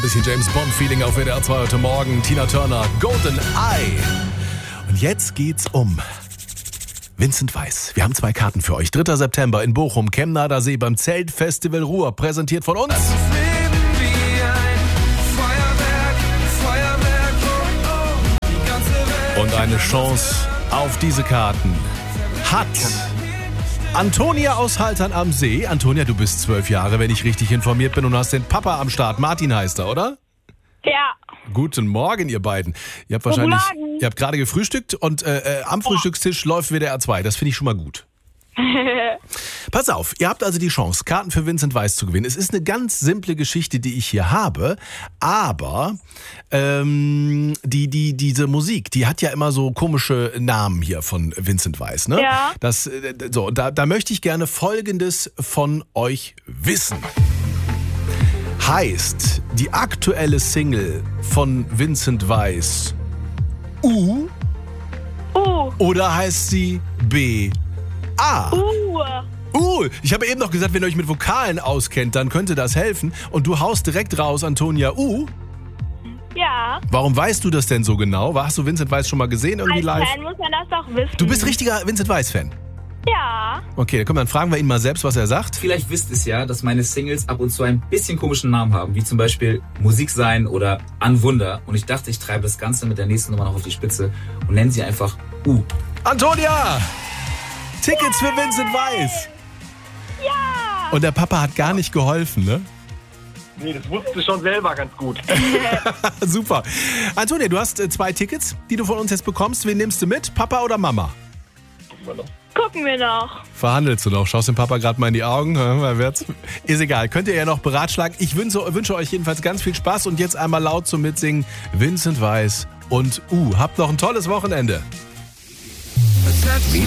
bisschen James Bond-Feeling auf WDR 2 heute Morgen. Tina Turner, Golden Eye. Und jetzt geht's um Vincent Weiss. Wir haben 2 Karten für euch. 3. September in Bochum, Chemnader See beim Zeltfestival Ruhr. Präsentiert von uns. Und eine Chance auf diese Karten hat Antonia aus Haltern am See. Antonia, du bist 12 Jahre, wenn ich richtig informiert bin, und hast den Papa am Start. Martin heißt er, oder? Ja. Guten Morgen, ihr beiden. Ihr habt gerade gefrühstückt und am Frühstückstisch läuft WDR 2. Das finde ich schon mal gut. Pass auf, ihr habt also die Chance, Karten für Vincent Weiss zu gewinnen. Es ist eine ganz simple Geschichte, die ich hier habe, aber diese Musik, die hat ja immer so komische Namen hier von Vincent Weiss, ne? Ja. Da möchte ich gerne Folgendes von euch wissen. Heißt die aktuelle Single von Vincent Weiss U? Oder heißt sie B? A. Ich habe eben noch gesagt, wenn ihr euch mit Vokalen auskennt, dann könnte das helfen. Und du haust direkt raus, Antonia, U. Ja. Warum weißt du das denn so genau? Hast du Vincent Weiss schon mal gesehen irgendwie Als live? Fan muss man das doch wissen. Du bist richtiger Vincent Weiss-Fan? Ja. Okay, dann fragen wir ihn mal selbst, was er sagt. Vielleicht wisst ihr es ja, dass meine Singles ab und zu ein bisschen komischen Namen haben, wie zum Beispiel Musik sein oder An Wunder. Und ich dachte, ich treibe das Ganze mit der nächsten Nummer noch auf die Spitze und nenne sie einfach U. Antonia! Tickets für Vincent Weiss! Ja. Und der Papa hat gar nicht geholfen, ne? Nee, das wusste ich schon selber ganz gut. Super. Antonia, du hast 2 Tickets, die du von uns jetzt bekommst. Wen nimmst du mit? Papa oder Mama? Gucken wir noch. Verhandelst du noch? Schaust dem Papa gerade mal in die Augen? Ist egal. Könnt ihr ja noch beratschlagen. Ich wünsche euch jedenfalls ganz viel Spaß und jetzt einmal laut zum Mitsingen. Vincent Weiss und U. Habt noch ein tolles Wochenende.